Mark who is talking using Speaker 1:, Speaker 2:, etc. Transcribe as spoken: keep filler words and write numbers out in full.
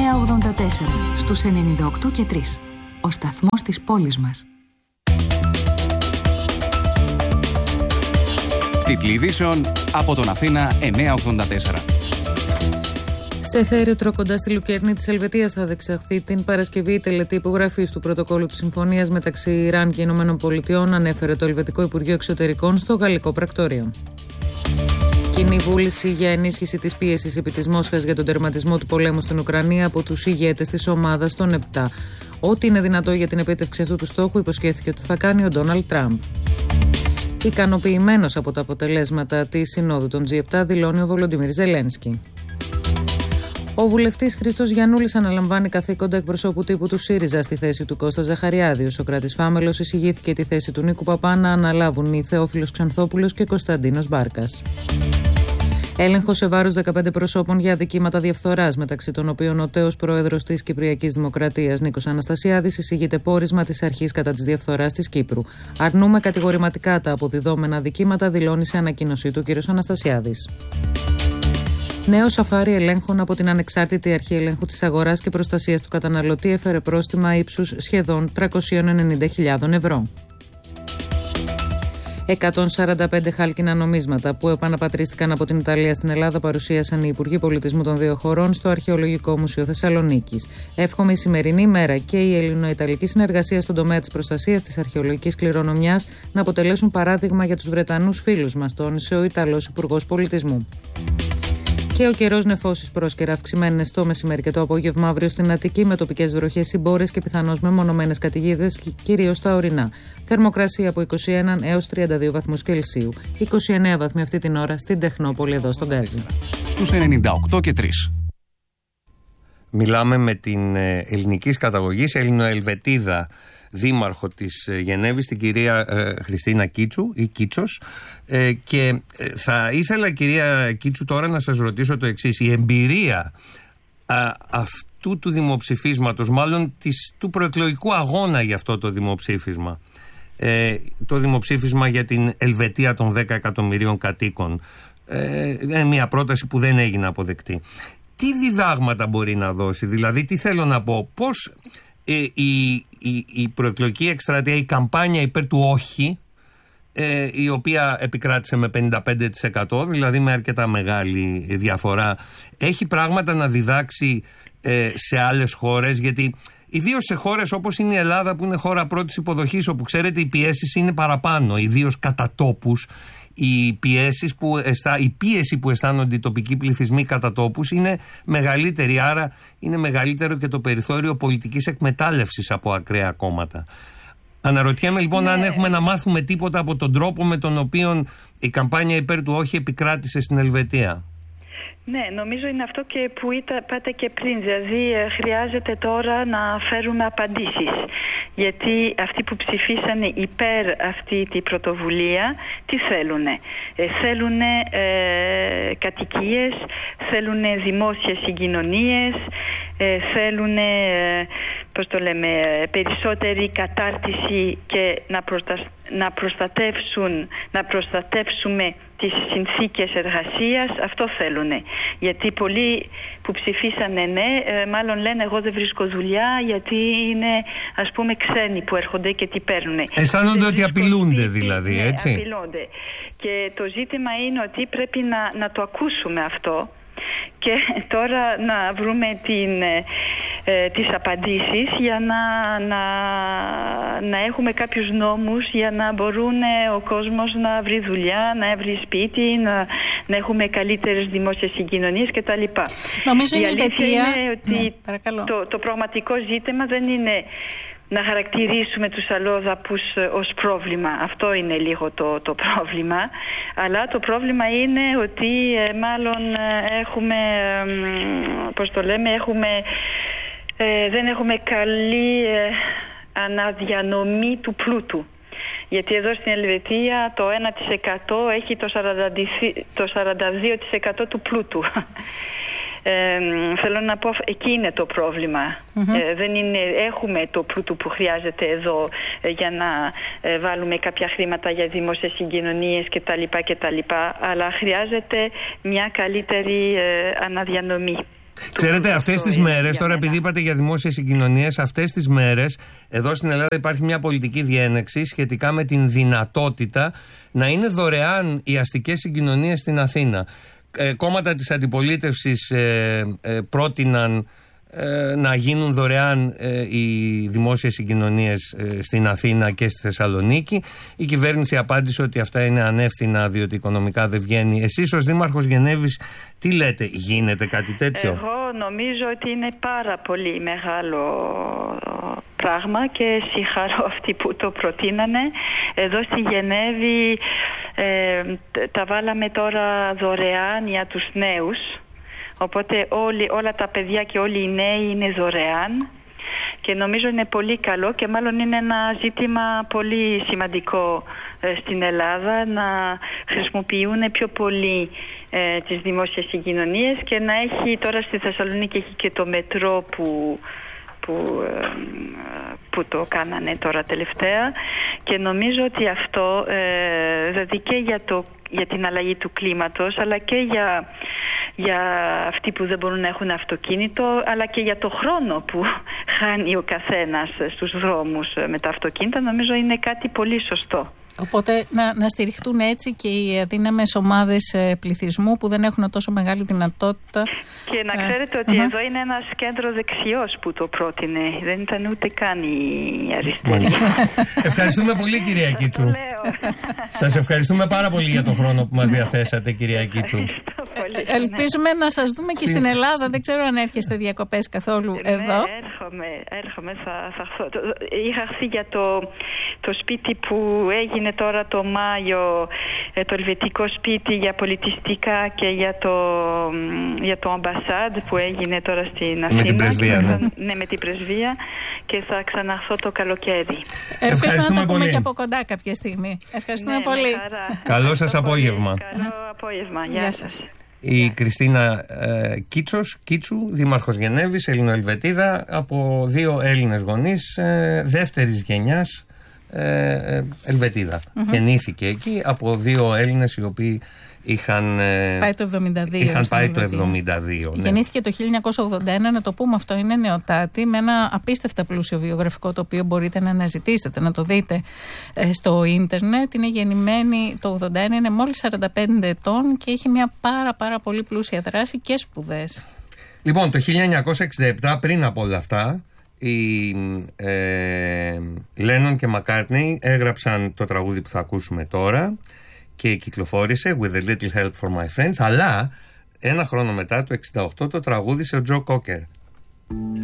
Speaker 1: εννιακόσια ογδόντα τέσσερα στους ενενήντα οκτώ και τρία. Ο σταθμός της πόλης μας.
Speaker 2: Τίτλοι ειδήσεων από τον Αθήνα εννιακόσια ογδόντα τέσσερα.
Speaker 3: Σε Θέρετρο, κοντά στη Λουκέρνη της Ελβετίας, θα διεξαχθεί την Παρασκευή η τελετή υπογραφής του πρωτοκόλλου της συμφωνίας μεταξύ Ιράν και Ηνωμένων Πολιτειών, ανέφερε το Ελβετικό Υπουργείο Εξωτερικών στο Γαλλικό Πρακτόριο. Κοινή βούληση για ενίσχυση της πίεσης επί της Μόσχας για τον τερματισμό του πολέμου στην Ουκρανία από τους ηγέτες της ομάδας των επτά. Ό,τι είναι δυνατό για την επίτευξη αυτού του στόχου υποσχέθηκε ότι θα κάνει ο Ντόναλντ Τραμπ. Ικανοποιημένος από τα αποτελέσματα της Συνόδου των τζι επτά, δηλώνει ο Βολοντιμίρ Ζελένσκι. Ο βουλευτής Χρήστος Γιαννούλης αναλαμβάνει καθήκοντα εκπροσώπου τύπου του ΣΥΡΙΖΑ στη θέση του Κώστα Ζαχαριάδη. Ο Σωκράτης Φάμελος εισηγήθηκε τη θέση του Νίκου Παπά να αναλάβουν οι Θεόφιλος Ξανθόπουλος και Κωνσταντίνος Μπάρκας. Έλεγχο σε βάρος δεκαπέντε προσώπων για αδικήματα διαφθοράς, μεταξύ των οποίων ο τέος πρόεδρος της Κυπριακής Δημοκρατίας Νίκος Αναστασιάδης εισηγείται πόρισμα της αρχής κατά της διαφθοράς της Κύπρου. Αρνούμε κατηγορηματικά τα αποδιδόμενα αδικήματα, δηλώνει σε ανακοίνωσή του κ. Αναστασιάδης. Νέο σαφάρι ελέγχων από την Ανεξάρτητη Αρχή Ελέγχου της Αγοράς και Προστασίας του Καταναλωτή έφερε πρόστιμα ύψους σχεδόν τριακόσιες ενενήντα χιλιάδες ευρώ. εκατόν σαράντα πέντε χάλκινα νομίσματα που επαναπατρίστηκαν από την Ιταλία στην Ελλάδα παρουσίασαν οι Υπουργοί Πολιτισμού των δύο χωρών στο Αρχαιολογικό Μουσείο Θεσσαλονίκης. Εύχομαι η σημερινή μέρα και η ελληνοϊταλική συνεργασία στον τομέα της προστασίας της αρχαιολογικής κληρονομιάς να αποτελέσουν παράδειγμα για τους Βρετανούς φίλους μας, τόνισε ο Ιταλός Υπουργός Πολιτισμού. Και ο καιρός νεφώσεις πρόσκαιρα, αυξημένες το μεσημέρι και το απόγευμα αύριο στην Αττική, με τοπικές βροχές, συμπόρες και πιθανώς μεμονωμένες καταιγίδες, κυρίως στα ορεινά. Θερμοκρασία από είκοσι ένα έως τριάντα δύο βαθμούς Κελσίου. είκοσι εννέα βαθμοί αυτή την ώρα στην Τεχνόπολη, εδώ στον Γκάζι.
Speaker 2: Στους ενενήντα οκτώ και τρία.
Speaker 4: Μιλάμε με την ελληνικής καταγωγής Ελληνοελβετίδα δήμαρχο της Γενέβης, την κυρία ε, Χριστίνα Κίτσου ή Κίτσος, ε, και θα ήθελα, κυρία Κίτσου, τώρα να σας ρωτήσω το εξής. Η εμπειρία α, αυτού του δημοψηφίσματος, μάλλον της, του προεκλογικού αγώνα για αυτό το δημοψήφισμα, ε, το δημοψήφισμα για την Ελβετία των δέκα εκατομμυρίων κατοίκων, ε, είναι μια πρόταση που δεν έγινε αποδεκτή. Τι διδάγματα μπορεί να δώσει, δηλαδή τι θέλω να πω, πώς ε, η, η, η προεκλογική εκστρατεία, η καμπάνια υπέρ του όχι, ε, η οποία επικράτησε με πενήντα πέντε τοις εκατό, δηλαδή με αρκετά μεγάλη διαφορά, έχει πράγματα να διδάξει ε, σε άλλες χώρες, γιατί ιδίως σε χώρες όπως είναι η Ελλάδα, που είναι χώρα πρώτης υποδοχής, όπου ξέρετε οι πιέσεις είναι παραπάνω, ιδίως κατά τόπους. Οι πιέσεις που αισθά, η πίεση που αισθάνονται οι τοπικοί πληθυσμοί κατά τόπους είναι μεγαλύτερη, άρα είναι μεγαλύτερο και το περιθώριο πολιτικής εκμετάλλευσης από ακραία κόμματα. Αναρωτιέμαι λοιπόν ναι. αν έχουμε να μάθουμε τίποτα από τον τρόπο με τον οποίο η καμπάνια υπέρ του όχι επικράτησε στην Ελβετία.
Speaker 5: Ναι, νομίζω είναι αυτό και που είπατε και πριν, δηλαδή χρειάζεται τώρα να φέρουμε απαντήσεις. Γιατί αυτοί που ψηφίσανε υπέρ αυτή την πρωτοβουλία, τι θέλουνε. Ε, θέλουνε ε, κατοικίες, θέλουνε δημόσιες συγκοινωνίες, ε, θέλουνε, ε, πώς το λέμε, περισσότερη κατάρτιση και να, προστα... να προστατεύσουν, να προστατεύσουμε τις συνθήκες εργασίας. Αυτό θέλουνε. Γιατί πολλοί που ψηφίσανε ναι, ε, μάλλον λένε εγώ δεν βρίσκω δουλειά, γιατί είναι, ας πούμε, ξένοι που έρχονται και τι παίρνουνε. Αισθάνονται
Speaker 4: ότι απειλούνται δηλαδή, ναι, έτσι.
Speaker 5: Απειλούνται. Και το ζήτημα είναι ότι πρέπει να, να το ακούσουμε αυτό και τώρα να βρούμε την, ε, τις απαντήσεις για να, να, να έχουμε κάποιους νόμους για να μπορούν ο κόσμος να βρει δουλειά, να βρει σπίτι, να, να έχουμε καλύτερες δημόσιες συγκοινωνίες κτλ.
Speaker 6: Νομίζω η, η
Speaker 5: αλήθεια είναι ότι
Speaker 6: ναι,
Speaker 5: το, το πραγματικό ζήτημα δεν είναι να χαρακτηρίσουμε τους αλλοδαπούς ως πρόβλημα. Αυτό είναι λίγο το, το πρόβλημα. Αλλά το πρόβλημα είναι ότι ε, μάλλον ε, έχουμε, ε, πώς το λέμε, έχουμε, ε, δεν έχουμε καλή ε, αναδιανομή του πλούτου. Γιατί εδώ στην Ελβετία το ένα τοις εκατό έχει το σαράντα δύο τοις εκατό του πλούτου. Ε, θέλω να πω, εκεί είναι το πρόβλημα. Mm-hmm. Ε, δεν είναι, έχουμε το πλούτο που χρειάζεται εδώ ε, για να ε, βάλουμε κάποια χρήματα για δημόσιες συγκοινωνίες κτλ. κτλ. Αλλά χρειάζεται μια καλύτερη ε, αναδιανομή.
Speaker 4: Ξέρετε, αυτές τις μέρες, τώρα επειδή είπατε για δημόσιες συγκοινωνίες, αυτές τις μέρες εδώ στην Ελλάδα υπάρχει μια πολιτική διένεξη σχετικά με την δυνατότητα να είναι δωρεάν οι αστικές συγκοινωνίες στην Αθήνα. Ε, κόμματα της αντιπολίτευσης ε, ε, πρότειναν ε, να γίνουν δωρεάν ε, οι δημόσιες συγκοινωνίες ε, στην Αθήνα και στη Θεσσαλονίκη. Η κυβέρνηση απάντησε ότι αυτά είναι ανεύθυνα διότι οικονομικά δεν βγαίνει. Εσείς ως Δήμαρχος Γενέβης τι λέτε, γίνεται κάτι τέτοιο?
Speaker 5: Εγώ νομίζω ότι είναι πάρα πολύ μεγάλο πράγμα και συγχαρώ αυτοί που το προτείνανε. Εδώ στη Γενέβη ε, τα βάλαμε τώρα δωρεάν για τους νέους. Οπότε όλοι, όλα τα παιδιά και όλοι οι νέοι είναι δωρεάν και νομίζω είναι πολύ καλό και μάλλον είναι ένα ζήτημα πολύ σημαντικό ε, στην Ελλάδα να χρησιμοποιούν πιο πολύ ε, τις δημόσιες συγκοινωνίες και να έχει τώρα στη Θεσσαλονίκη έχει και το μετρό που, που, ε, που το κάνανε τώρα τελευταία και νομίζω ότι αυτό ε, δηλαδή και για, το, για την αλλαγή του κλίματος αλλά και για για αυτοί που δεν μπορούν να έχουν αυτοκίνητο, αλλά και για το χρόνο που χάνει ο καθένας στους δρόμους με τα αυτοκίνητα, νομίζω είναι κάτι πολύ σωστό.
Speaker 6: Οπότε να, να στηριχτούν έτσι και οι αδύναμες ομάδες πληθυσμού που δεν έχουν τόσο μεγάλη δυνατότητα.
Speaker 5: Και να ξέρετε ότι uh-huh. εδώ είναι ένας κέντρο δεξιός που το πρότεινε. Δεν ήταν ούτε καν η αριστερή.
Speaker 4: Ευχαριστούμε πολύ, κυρία Κίτσου. Σας ευχαριστούμε πάρα πολύ για τον χρόνο που μας διαθέσατε, κυρία Κίτσου.
Speaker 6: Ελπίζουμε να σας δούμε και στην Ελλάδα. Δεν ξέρω αν έρχεστε διακοπές καθόλου εδώ.
Speaker 5: Ναι, έρχομαι, έρχομαι θα, θα, θα, είχα χθεί για το, το σπίτι που έγινε τώρα το Μάιο, το ελβετικό σπίτι για πολιτιστικά και για το, για το Αμπασάντ που έγινε τώρα στην Αθήνα.
Speaker 4: Με την πρεσβεία, ναι.
Speaker 5: Ναι, με την πρεσβεία και θα ξαναρθώ το καλοκαίρι.
Speaker 6: Ελπίζω να το πούμε και από κοντά κάποια στιγμή. Ευχαριστούμε
Speaker 5: ναι,
Speaker 6: πολύ.
Speaker 4: Καλό σας απόγευμα.
Speaker 5: Καλό απόγευμα. Γεια σας.
Speaker 4: Η Κριστίνα ε, Κίτσος, Κίτσου, Δήμαρχος Γενέβης, Ελληνοελβετίδα, από δύο Έλληνες γονείς, ε, δεύτερης γενιάς ε, ε, Ελβετίδα. Mm-hmm. Γεννήθηκε εκεί από δύο Έλληνες οι οποίοι είχαν πάει το εβδομήντα δύο. Είχαν πάει το εβδομήντα δύο, ναι.
Speaker 6: Γεννήθηκε το χίλια εννιακόσια ογδόντα ένα, να το πούμε αυτό, είναι νεοτάτη, με ένα απίστευτα πλούσιο βιογραφικό το οποίο μπορείτε να αναζητήσετε, να το δείτε ε, στο ίντερνετ. Είναι γεννημένη το ογδόντα ένα, είναι μόλις σαράντα πέντε ετών και έχει μια πάρα πάρα πολύ πλούσια δράση και σπουδές.
Speaker 4: Λοιπόν, το χίλια εννιακόσια εξήντα επτά, πριν από όλα αυτά, οι ε, Λένον και Μακκάρτνεϊ έγραψαν το τραγούδι που θα ακούσουμε τώρα και κυκλοφόρησε With a Little Help for My Friends, αλλά ένα χρόνο μετά, το εξήντα οκτώ, το τραγούδισε ο Τζο Κόκερ.